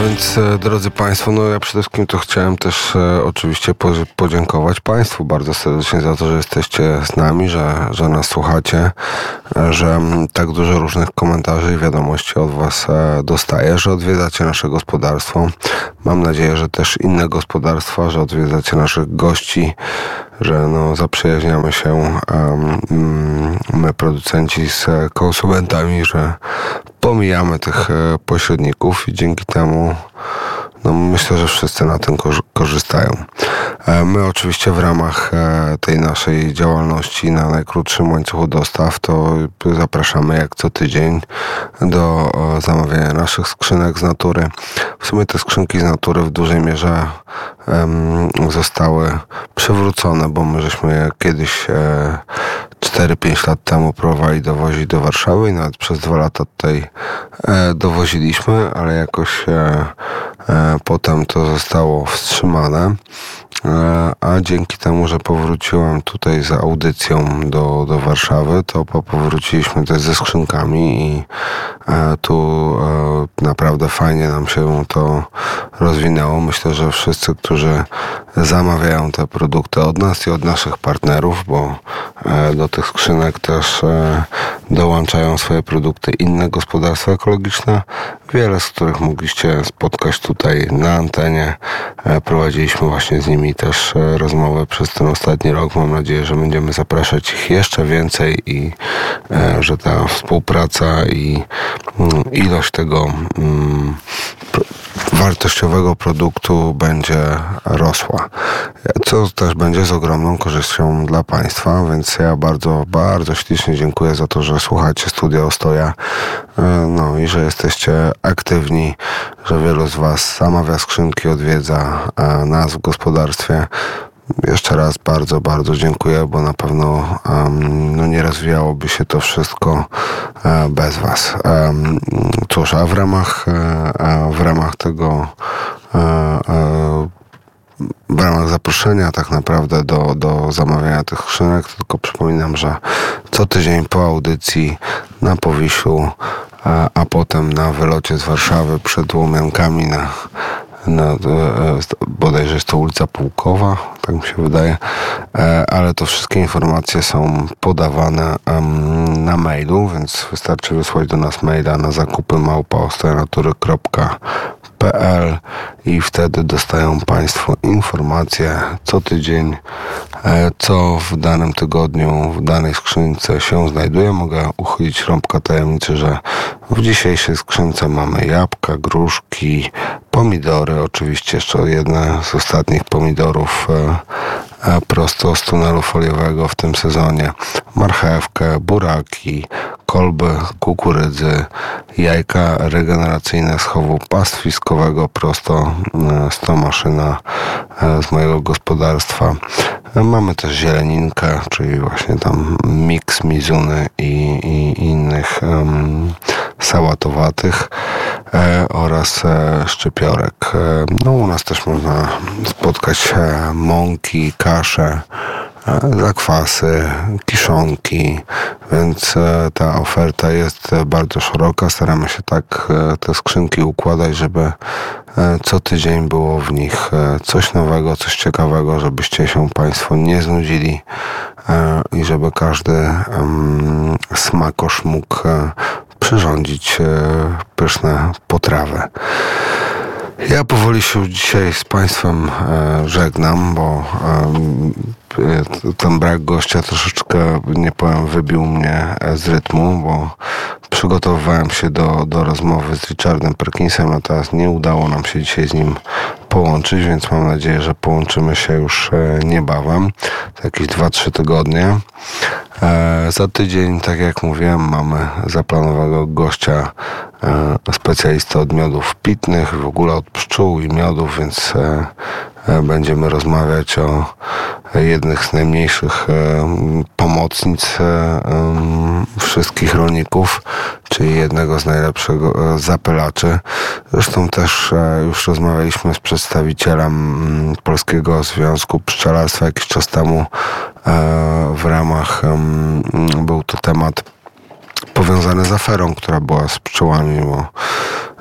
Więc drodzy Państwo, ja przede wszystkim to chciałem też oczywiście podziękować Państwu bardzo serdecznie za to, że jesteście z nami, że nas słuchacie, że tak dużo różnych komentarzy i wiadomości od Was dostaję, że odwiedzacie nasze gospodarstwo. Mam nadzieję, że też inne gospodarstwa, że odwiedzacie naszych gości, że zaprzyjaźniamy się my producenci z konsumentami, że pomijamy tych pośredników i dzięki temu myślę, że wszyscy na tym korzystają. My oczywiście w ramach tej naszej działalności na najkrótszym łańcuchu dostaw to zapraszamy jak co tydzień do zamawiania naszych skrzynek z natury. W sumie te skrzynki z natury w dużej mierze zostały przywrócone, bo my żeśmy je kiedyś 4-5 lat temu próbowali dowozić do Warszawy i nawet przez 2 lata tutaj dowoziliśmy, ale jakoś potem to zostało wstrzymane, a dzięki temu, że powróciłem tutaj z audycją do Warszawy, to powróciliśmy też ze skrzynkami i tu naprawdę fajnie nam się to rozwinęło. Myślę, że wszyscy, którzy zamawiają te produkty od nas i od naszych partnerów, bo do tych skrzynek też dołączają swoje produkty inne gospodarstwa ekologiczne, wiele z których mogliście spotkać tutaj na antenie. Prowadziliśmy właśnie z nimi też rozmowy przez ten ostatni rok. Mam nadzieję, że będziemy zapraszać ich jeszcze więcej i że ta współpraca i ilość tego wartościowego produktu będzie rosła, co też będzie z ogromną korzyścią dla Państwa, więc ja bardzo, bardzo ślicznie dziękuję za to, że słuchacie Studia Ostoja, i że jesteście aktywni, że wielu z Was zamawia skrzynki, odwiedza nas w gospodarstwie. Jeszcze raz bardzo, bardzo dziękuję, bo na pewno nie rozwijałoby się to wszystko bez Was. Cóż, a w ramach tego w ramach zaproszenia tak naprawdę do zamawiania tych skrzynek, tylko przypominam, że co tydzień po audycji na Powiślu, a potem na wylocie z Warszawy przed Łomiankami bodajże jest to ulica Pułkowa, tak mi się wydaje, ale to wszystkie informacje są podawane na mailu, więc wystarczy wysłać do nas maila na zakupy@ostojanatury.pl i wtedy dostają Państwo informacje co tydzień, co w danym tygodniu, w danej skrzynce się znajduje. Mogę uchylić rąbka tajemnicy, że w dzisiejszej skrzynce mamy jabłka, gruszki, pomidory, oczywiście jeszcze jedne z ostatnich pomidorów prosto z tunelu foliowego w tym sezonie, marchewkę, buraki, kolby kukurydzy, jajka regeneracyjne z chowu pastwiskowego prosto z tomaszyna z mojego gospodarstwa. Mamy też zieleninkę, czyli właśnie tam miks mizuny i innych sałatowatych oraz szczypiorek. U nas też można spotkać mąki, kasze, zakwasy, kiszonki, więc ta oferta jest bardzo szeroka. Staramy się tak te skrzynki układać, żeby co tydzień było w nich coś nowego, coś ciekawego, żebyście się Państwo nie znudzili i żeby każdy smakosz mógł przyrządzić pyszne potrawy. Ja powoli się dzisiaj z Państwem żegnam, bo ten brak gościa troszeczkę, nie powiem, wybił mnie z rytmu, bo przygotowywałem się do rozmowy z Richardem Perkinsem, a teraz nie udało nam się dzisiaj z nim połączyć, więc mam nadzieję, że połączymy się już niebawem, za jakieś 2-3 tygodnie. Za tydzień, tak jak mówiłem, mamy zaplanowanego gościa, specjalistę od miodów pitnych, w ogóle od pszczół i miodów, więc będziemy rozmawiać o jednych z najmniejszych pomocnic wszystkich rolników, czyli jednego z najlepszych zapylaczy. Zresztą też już rozmawialiśmy z przedstawicielem Polskiego Związku Pszczelarstwa jakiś czas temu w ramach, był to temat powiązany z aferą, która była z pszczołami, bo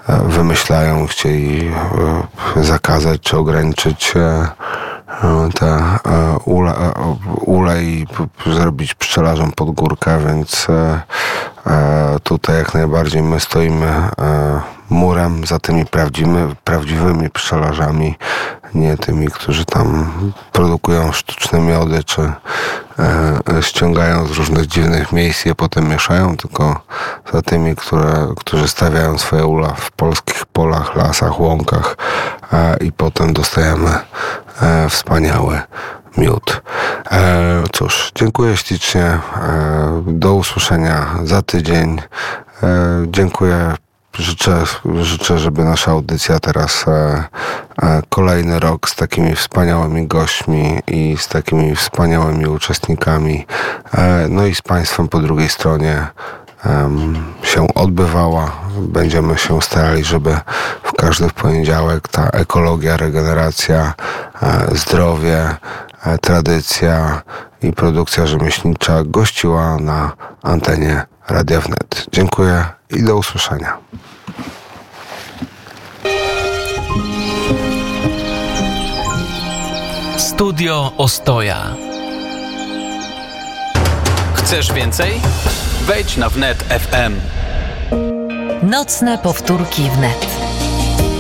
wymyślają, chcieli zakazać czy ograniczyć te ule i zrobić pszczelarzom pod górkę, więc tutaj jak najbardziej my stoimy murem za tymi prawdziwymi pszczelarzami, nie tymi, którzy tam produkują sztuczne miody, czy ściągają z różnych dziwnych miejsc i je potem mieszają, tylko za tymi, którzy stawiają swoje ula w polskich polach, lasach, łąkach i potem dostajemy wspaniały miód. Cóż, dziękuję ślicznie. Do usłyszenia za tydzień. Dziękuję. Życzę, żeby nasza audycja teraz kolejny rok z takimi wspaniałymi gośćmi i z takimi wspaniałymi uczestnikami, no i z Państwem po drugiej stronie się odbywała. Będziemy się starali, żeby w każdy poniedziałek ta ekologia, regeneracja, zdrowie, tradycja i produkcja rzemieślnicza gościła na antenie Radia Wnet. Dziękuję i do usłyszenia. Studio Ostoja. Chcesz więcej? Wejdź na wnet.fm. Nocne powtórki wnet.